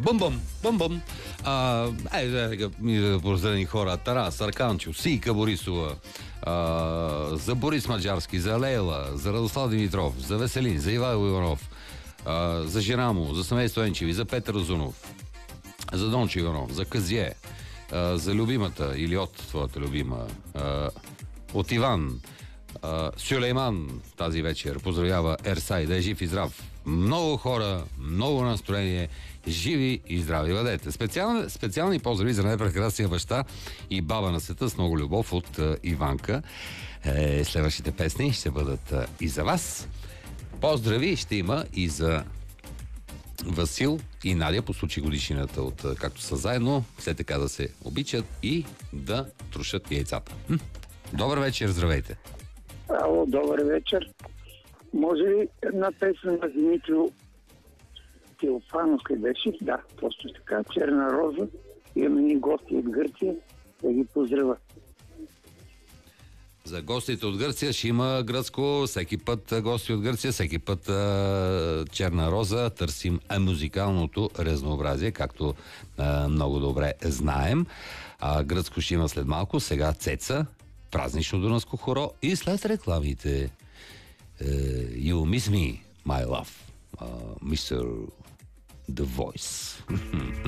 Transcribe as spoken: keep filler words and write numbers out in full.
Бум-бум, бум-бум. А, е, да поздравени хора. Тарас, Арканчо, Сийка Борисова, а, за Борис Маджарски, за Лейла, за Радослав Димитров, за Веселин, за Ивайло Иванов, а, за жена му, за семейство Енчеви, за Петър Озунов, за Дончо Иванов, за Казие, а, за любимата или от твоята любима, а, от Иван, а, Сюлейман тази вечер поздравява Ерсай, да е жив и здрав. Много хора, много настроение, живи и здрави бъдете. Специални, специални поздрави за най-прекрасния баща и баба на света с много любов от uh, Иванка. Е, следващите песни ще бъдат uh, и за вас. Поздрави ще има и за Васил и Надя по случай годишнината от uh, както са заедно, все така да се обичат и да трошат яйцата. Хм. Добър вечер, здравейте! Ало, добър вечер. Може ли една песен на Димитро Теофанов ли беше? Да, точно така. Черна роза. Имаме ни гости от Гърция. Да ги поздравя. За гостите от Гърция ще има гръцко, всеки път гости от Гърция, всеки път а, Черна роза. Търсим музикалното разнообразие, както а, много добре знаем. А, гръцко ще има след малко. Сега Цеца, празнично дунавско хоро и след рекламите uh, You Miss Me, My Love, uh, мистер The Voice.